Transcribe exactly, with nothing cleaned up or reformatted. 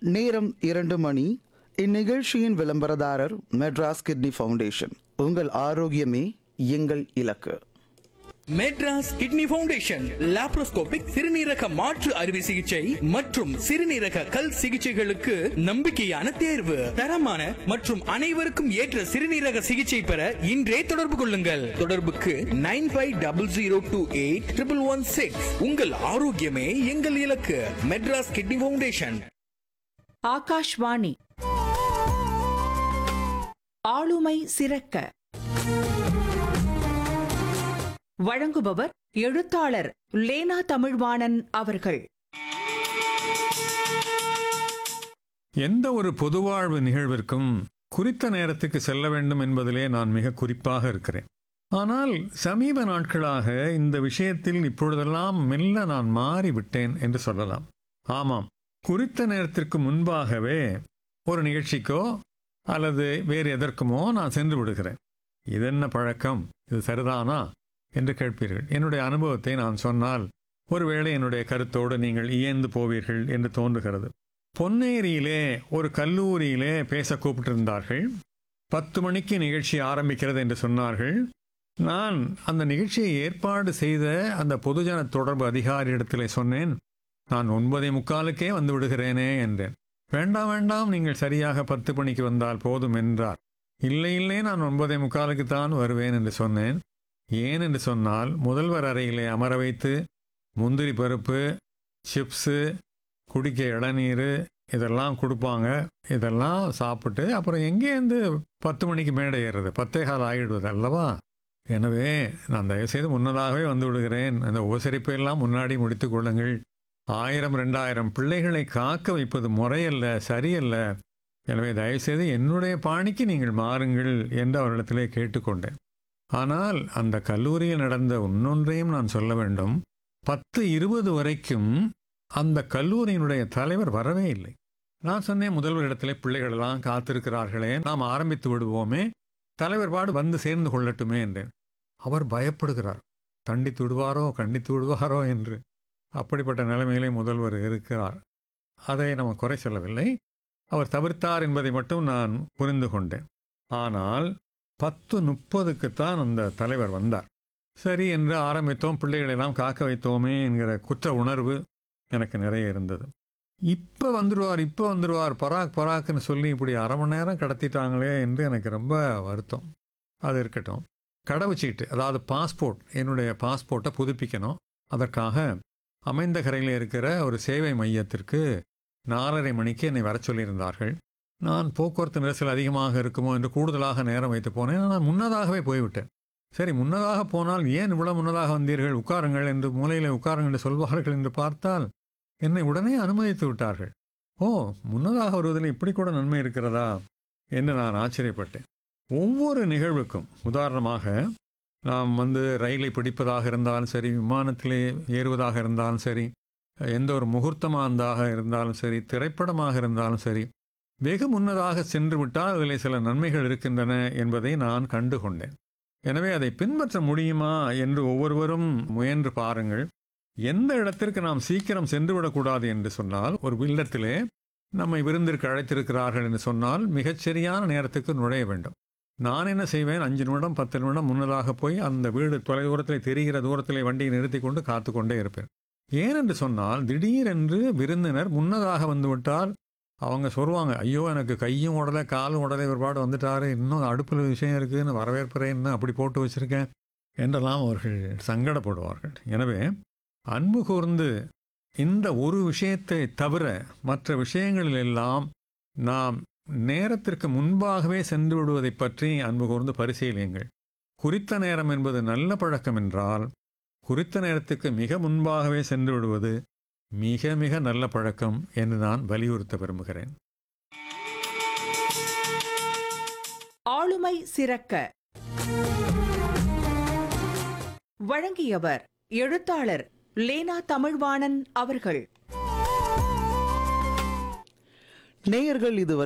நேரம் இரண்டு மணி. இந்நிகழ்ச்சியின் விளம்பரதாரர் மெட்ராஸ் கிட்னி ஃபவுண்டேஷன். உங்கள் ஆரோக்கியமே எங்கள் இலக்கு. மெட்ராஸ் கிட்னி ஃபவுண்டேஷன் லாப்ரோஸ்கோபிக் சிறுநீரக மாற்று அறுவை சிகிச்சை மற்றும் சிறுநீரக கல் சிகிச்சைகளுக்கு நம்பிக்கையான தேர்வு. தரமான மற்றும் அனைவருக்கும் ஏற்ற சிறுநீரக சிகிச்சை பெற இன்றே தொடர்பு கொள்ளுங்கள். தொடர்புக்கு nine five double zero two eight triple one six. உங்கள் ஆரோக்கியமே எங்கள் இலக்கு. Madras kidney foundation. ஆகாஷ்வாணி ஆளுமை சிறக்க வழங்குபவர் எழுத்தாளர் லேனா தமிழ்வாணன் அவர்கள். எந்த ஒரு பொதுவாழ்வு நிகழ்விற்கும் குறித்த நேரத்துக்கு செல்ல வேண்டும் என்பதிலே நான் மிக குறிப்பாக இருக்கிறேன். ஆனால் சமீப நாட்களாக இந்த விஷயத்தில் இப்பொழுதெல்லாம் மெல்ல நான் மாறிவிட்டேன் என்று சொல்லலாம். ஆமாம், குறித்த நேரத்திற்கு முன்பாகவே ஒரு நிகழ்ச்சிக்கோ அல்லது வேறு எதற்குமோ நான் சென்று விடுகிறேன். இது என்ன பழக்கம்? இது சரிதானா என்று கேட்பீர்கள். என்னுடைய அனுபவத்தை நான் சொன்னால் ஒருவேளை என்னுடைய கருத்தோடு நீங்கள் இயந்து போவீர்கள் என்று தோன்றுகிறது. பொன்னேரியிலே ஒரு கல்லூரியிலே பேச கூப்பிட்டிருந்தார்கள். பத்து மணிக்கு நிகழ்ச்சி ஆரம்பிக்கிறது என்று சொன்னார்கள். நான் அந்த நிகழ்ச்சியை ஏற்பாடு செய்த அந்த பொதுஜன தொடர்பு அதிகாரியிடத்திலே சொன்னேன், நான் ஒன்பதே முக்காலுக்கே வந்து விடுகிறேனே என்றேன். வேண்டாம் வேண்டாம், நீங்கள் சரியாக பத்து மணிக்கு வந்தால் போதும் என்றார். இல்லை இல்லை, நான் ஒன்பதே முக்காலுக்கு தான் வருவேன் என்று சொன்னேன். ஏன் என்று சொன்னால், முதல்வர் அறையிலே அமர வைத்து முந்திரி பருப்பு, சிப்ஸு, குடிக்க இளநீர் இதெல்லாம் கொடுப்பாங்க. இதெல்லாம் சாப்பிட்டு அப்புறம் எங்கேருந்து பத்து மணிக்கு மேடை ஏறுறது? பத்தே கால் ஆகிடுவது அல்லவா? எனவே நான் தயவுசெய்து முன்னதாகவே வந்து விடுகிறேன். அந்த உபசரிப்பை எல்லாம் முன்னாடி முடித்து கொள்ளுங்கள். ஆயிரம் ரெண்டாயிரம் பிள்ளைகளை காக்க வைப்பது முறையல்ல, சரியல்ல. எனவே தயவுசெய்து என்னுடைய பாணிக்கு நீங்கள் மாறுங்கள் என்று அவரிடத்திலே கேட்டுக்கொண்டேன். ஆனால் அந்த கல்லூரியில் நடந்த இன்னொன்றையும் நான் சொல்ல வேண்டும். பத்து இருபது வரைக்கும் அந்த கல்லூரியினுடைய தலைவர் வரவே இல்லை. நான் சொன்னேன், முதல்வரிடத்திலே பிள்ளைகளெல்லாம் காத்திருக்கிறார்களே, நாம் ஆரம்பித்து விடுவோமே, தலைவர் பாடு வந்து சேர்ந்து கொள்ளட்டுமே என்றேன். அவர் பயப்படுகிறார். தண்டித்து விடுவாரோ கண்டித்து விடுவாரோ என்று. அப்படிப்பட்ட நிலைமையிலே முதல்வர் இருக்கிறார். அதை நம்ம குறை சொல்லவில்லை. அவர் தவிர்த்தார் என்பதை மட்டும் நான் புரிந்து கொண்டேன். ஆனால் பத்து முப்பதுக்குத்தான் அந்த தலைவர் வந்தார். சரி என்று ஆரம்பித்தோம். பிள்ளைகளெல்லாம் காக்க வைத்தோமே என்கிற குற்ற உணர்வு எனக்கு நிறைய இருந்தது. இப்போ வந்துடுவார் இப்போ வந்துடுவார் பராக் பராக்னு சொல்லி இப்படி அரை மணி நேரம் கடத்திட்டாங்களே என்று எனக்கு ரொம்ப வருத்தம். அது இருக்கட்டும். கடவுச்சீட்டு, அதாவது பாஸ்போர்ட், என்னுடைய பாஸ்போர்ட்டை புதுப்பிக்கணும். அதற்காக அமைந்த கரையில் இருக்கிற ஒரு சேவை மையத்திற்கு நாலரை மணிக்கு என்னை வர சொல்லியிருந்தார்கள். நான் போக்குவரத்து நெரிசல் அதிகமாக இருக்குமோ என்று கூடுதலாக நேரம் வைத்து போனேன். நான் முன்னதாகவே போய்விட்டேன். சரி, முன்னதாக போனால் ஏன் இவ்வளவு முன்னதாக வந்தீர்கள், உட்காருங்கள் என்று மூலையில் உட்காருங்கள் என்று சொல்வார்கள் என்று பார்த்தால் என்னை உடனே அனுமதித்து விட்டார்கள். ஓ, முன்னதாக வருவதில் இப்படி கூட நன்மை இருக்கிறதா என்று நான் ஆச்சரியப்பட்டேன். ஒவ்வொரு நிகழ்வுக்கும், உதாரணமாக நாம் வந்து ரயிலை பிடிப்பதாக இருந்தாலும் சரி, விமானத்திலே ஏறுவதாக இருந்தாலும் சரி, எந்த ஒரு முகூர்த்தமாக இருந்தாலும் சரி, திரைப்படமாக இருந்தாலும் சரி, வெகு முன்னதாக சென்று விட்டால் அதில் சில நன்மைகள் இருக்கின்றன என்பதை நான் கண்டு கொண்டேன். எனவே அதை பின்பற்ற முடியுமா என்று ஒவ்வொருவரும் முயன்று பாருங்கள். எந்த இடத்திற்கு நாம் சீக்கிரம் சென்று விடக்கூடாது என்று சொன்னால், ஒரு இல்லத்திலே நம்மை விருந்திற்கு அழைத்திருக்கிறார்கள் என்று சொன்னால் மிகச்சரியான நேரத்துக்கு நுழைய வேண்டும். நான் என்ன செய்வேன், அஞ்சு நிமிடம் பத்து நிமிடம் முன்னதாக போய் அந்த வீடு தொலை தூரத்தில் தெரிகிற தூரத்திலே வண்டியை நிறுத்தி கொண்டு காத்து கொண்டே இருப்பேன். ஏனென்று சொன்னால், திடீரென்று விருந்தினர் முன்னதாக வந்து விட்டால் அவங்க சொல்லுவாங்க, ஐயோ எனக்கு கையும் உடலை காலும் உடலை ஒருபாடு வந்துட்டாரு, இன்னும் அடுப்பில் விஷயம் இருக்குதுன்னு வரவேற்புறேன், இன்னும் அப்படி போட்டு வச்சுருக்கேன் என்றெல்லாம் அவர்கள் சங்கடப்படுவார்கள். எனவே அன்பு கூர்ந்து இந்த ஒரு விஷயத்தை தவிர மற்ற விஷயங்களில் எல்லாம் நாம் நேரத்திற்கு முன்பாகவே சென்று விடுவதை பற்றி அன்பு கூர்ந்து பரிசீலியுங்கள். குறித்த நேரம் என்பது நல்ல பழக்கம் என்றால், குறித்த நேரத்துக்கு மிக முன்பாகவே சென்று விடுவது மிக மிக நல்ல பழக்கம் என்று நான் வலியுறுத்த விரும்புகிறேன். ஆளுமை சிறக்க வழங்கியவர் எழுத்தாளர் லேனா தமிழ்வாணன் அவர்கள். நேயர்கள் இதுவரை